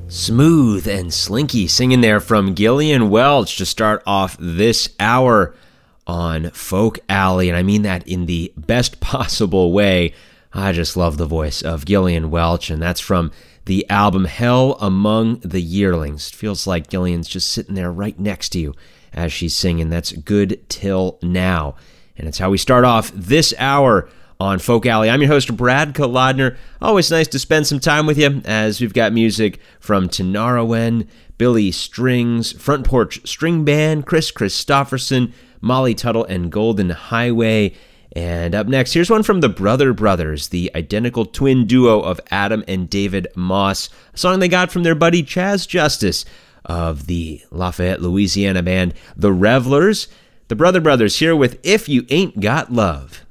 Smooth and Slinky singing there from Gillian Welch to start off this hour on Folk Alley, and I mean that in the best possible way. I just love the voice of Gillian Welch, and that's from the album Hell Among the Yearlings. It feels like Gillian's just sitting there right next to you as she's singing. That's Good Till Now, and it's how we start off this hour on Folk Alley. I'm your host, Brad Kolodner. Always nice to spend some time with you as we've got music from Tinariwen, Billy Strings, Front Porch String Band, Chris Christopherson, Molly Tuttle, and Golden Highway. And up next, here's one from the Brother Brothers, the identical twin duo of Adam and David Moss, a song they got from their buddy Chaz Justice of the Lafayette, Louisiana band The Revelers. The Brother Brothers here with If You Ain't Got Love.